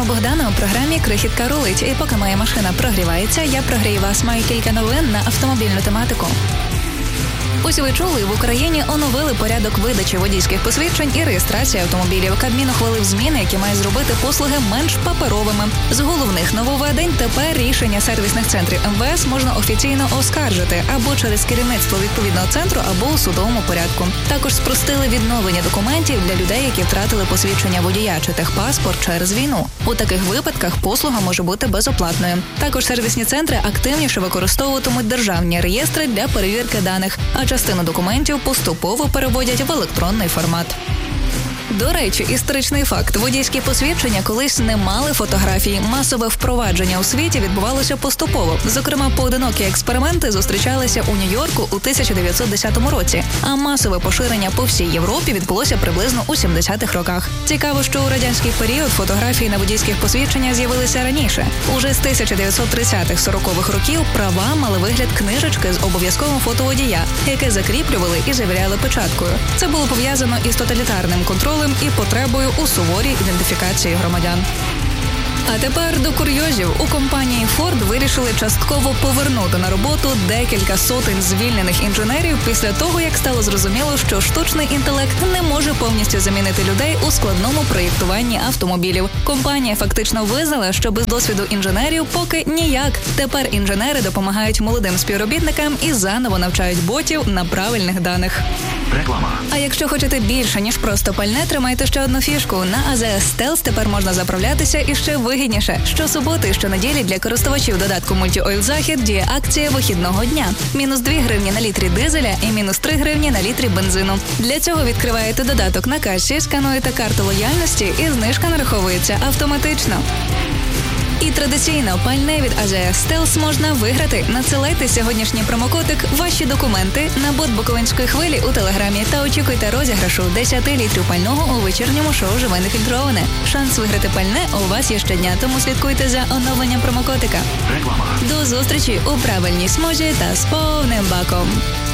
Богдана у програмі «Крихітка рулить». І поки моя машина прогрівається, я прогрію вас. Маю кілька новин на автомобільну тематику. Ось ви чули, в Україні оновили порядок видачі водійських посвідчень і реєстрації автомобілів. Кабмін ухвалив зміни, які мають зробити послуги менш паперовими. З головних нововведень тепер рішення сервісних центрів МВС можна офіційно оскаржити або через керівництво відповідного центру, або у судовому порядку. Також спростили відновлення документів для людей, які втратили посвідчення водія чи техпаспорт через війну. У таких випадках послуга може бути безоплатною. Також сервісні центри активніше використовуватимуть державні реєстри для перевірки даних, а частину документів поступово переводять в електронний формат. До речі, історичний факт. Водійські посвідчення колись не мали фотографій. Масове впровадження у світі відбувалося поступово. Зокрема, поодинокі експерименти зустрічалися у Нью-Йорку у 1910 році, а масове поширення по всій Європі відбулося приблизно у 70-х роках. Цікаво, що у радянський період фотографії на водійських посвідченнях з'явилися раніше. Уже з 1930-40-х років права мали вигляд книжечки з обов'язковим фото водія, яке закріплювали і завіряли печаткою. Це було пов'язано із тоталітарним контролем і потребою у суворій ідентифікації громадян. А тепер до курйозів. У компанії Ford вирішили частково повернути на роботу декілька сотень звільнених інженерів після того, як стало зрозуміло, що штучний інтелект не може повністю замінити людей у складному проєктуванні автомобілів. Компанія фактично визнала, що без досвіду інженерів поки ніяк. Тепер інженери допомагають молодим співробітникам і заново навчають ботів на правильних даних. Реклама. А якщо хочете більше, ніж просто пальне, тримайте ще одну фішку. На AZS Stealth тепер можна заправлятися і ще вигідніше. Щосуботи і щонеділі для користувачів додатку Multi-Oil Захід діє акція вихідного дня. Мінус 2 гривні на літрі дизеля і мінус 3 гривні на літрі бензину. Для цього відкриваєте додаток на касі, скануєте карту лояльності і знижка нараховується автоматично. І традиційно пальне від AZS Stealth можна виграти. Надсилайте сьогоднішній промокодик «Ваші документи» на бот Буковинської хвилі у Телеграмі та очікуйте розіграшу 10 літрів пального у вечірньому шоу «Живе нефільтроване». Шанс виграти пальне у вас є щодня, тому слідкуйте за оновленням промокодика. Реклама. До зустрічі у правильній смузі та з повним баком.